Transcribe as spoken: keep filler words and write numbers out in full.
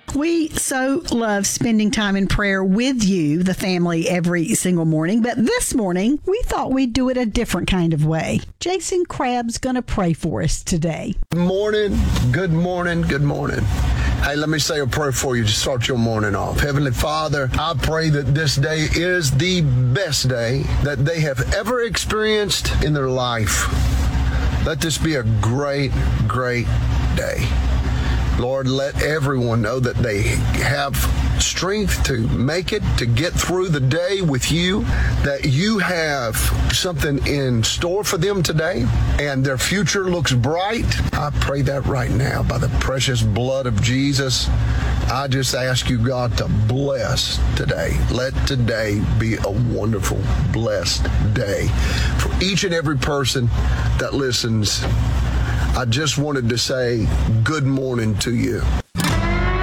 We so love spending time in prayer with you, the family, every single morning. But this morning, we thought we'd do it a different kind of way. Jason Crabb's going to pray for us today. Good morning, good morning, good morning. Hey, let me say a prayer for you to start your morning off. Heavenly Father, I pray that this day is the best day that they have ever experienced in their life. Let this be a great, great day. Lord, let everyone know that they have strength to make it, to get through the day with you, that you have something in store for them today, and their future looks bright. I pray that right now by the precious blood of Jesus. I just ask you, God, to bless today. Let today be a wonderful, blessed day for each and every person that listens. I just wanted to say good morning to you.